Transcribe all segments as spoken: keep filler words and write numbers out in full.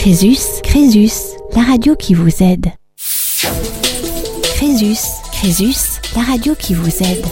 Crésus, Crésus, la radio qui vous aide. Crésus, Crésus, la radio qui vous aide.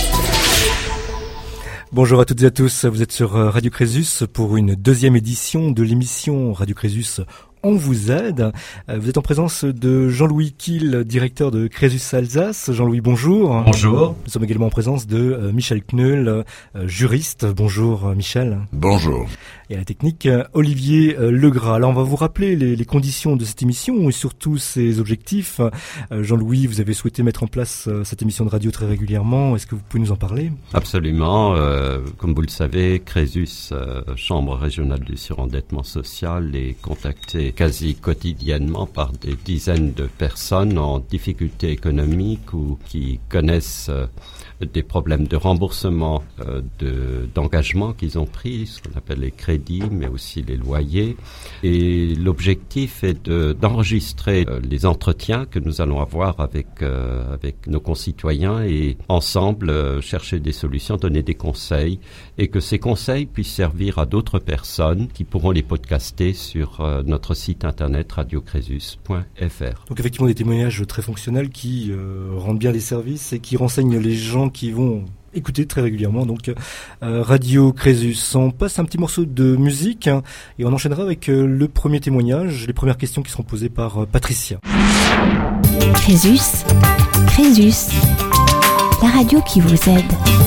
Bonjour à toutes et à tous, vous êtes sur Radio Crésus pour une deuxième édition de l'émission Radio Crésus. On vous aide. Vous êtes en présence de Jean-Louis Kiel, directeur de Crésus Alsace. Jean-Louis, bonjour. Bonjour. Nous sommes également en présence de euh, Michel Kneul, euh, juriste. Bonjour euh, Michel. Bonjour. Et à la technique, euh, Olivier euh, Legras. Alors on va vous rappeler les, les conditions de cette émission et surtout ses objectifs. Euh, Jean-Louis, vous avez souhaité mettre en place euh, cette émission de radio très régulièrement. Est-ce que vous pouvez nous en parler ? Absolument. Euh, comme vous le savez, Crésus, euh, Chambre régionale du surendettement social, est contacté quasi quotidiennement par des dizaines de personnes en difficulté économique ou qui connaissent euh, des problèmes de remboursement euh, de, d'engagement qu'ils ont pris, ce qu'on appelle les crédits, mais aussi les loyers. Et l'objectif est de, d'enregistrer euh, les entretiens que nous allons avoir avec, euh, avec nos concitoyens et ensemble euh, chercher des solutions, donner des conseils et que ces conseils puissent servir à d'autres personnes qui pourront les podcaster sur euh, notre site internet radio crésus point f r. Donc effectivement des témoignages très fonctionnels qui euh, rendent bien les services et qui renseignent les gens qui vont écouter très régulièrement. Donc euh, Radio Crésus. On passe un petit morceau de musique hein, et on enchaînera avec euh, le premier témoignage, les premières questions qui seront posées par euh, Patricia. Crésus, Crésus, la radio qui vous aide.